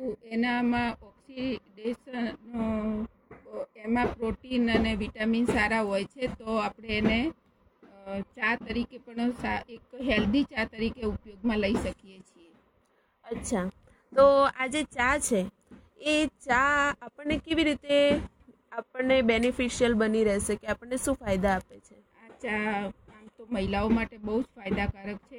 એનામાં ઓક્સિડેશન એમાં પ્રોટીન અને વિટામિન સારા હોય છે, તો આપણે એને ચા તરીકે પણ એક હેલ્ધી ચા તરીકે ઉપયોગમાં લઈ શકીએ છીએ. અચ્છા, તો આ જે ચા છે એ ચા આપણને કેવી રીતે આપણને બેનિફિશિયલ બની રહેશે, કે આપણને શું ફાયદા આપે છે? આ ચા આમ તો મહિલાઓ માટે બહુ જ ફાયદાકારક છે.